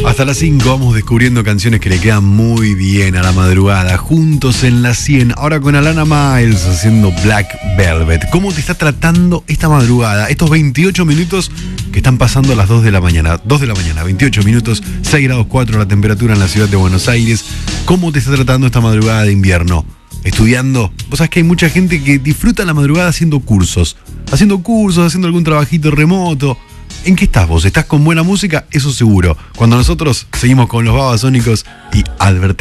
Hasta las 5 vamos descubriendo canciones que le quedan muy bien a la madrugada. Juntos en la 100. Ahora con Alana Miles haciendo Black Velvet. ¿Cómo te está tratando esta madrugada? Estos 28 minutos que están pasando a las 2 de la mañana. 2 de la mañana, 28 minutos, 6 grados 4 la temperatura en la ciudad de Buenos Aires. ¿Cómo te está tratando esta madrugada de invierno? ¿Estudiando? Vos sabés que hay mucha gente que disfruta la madrugada haciendo cursos, haciendo algún trabajito remoto. ¿En qué estás vos? ¿Estás con buena música? Eso seguro. Cuando nosotros seguimos con los Babasónicos y Advertencia.